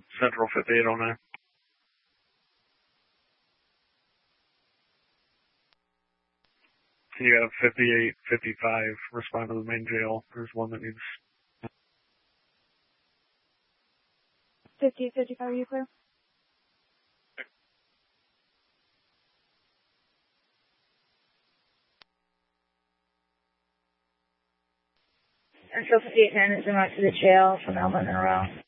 Central 5809. You got 5855 respond to the main jail. There's one that needs 5855, are you clear? Central 5810 is out to the jail for Melbourne in a row.